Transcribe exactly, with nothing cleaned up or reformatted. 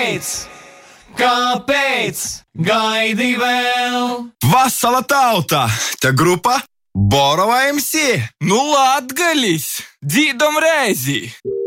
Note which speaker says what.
Speaker 1: Kāpēc? Kāpēc? Gaidi vēl?
Speaker 2: Vasala tauta, te grupa Borova em si.
Speaker 3: Nu Latgalis, dzīdom reizi.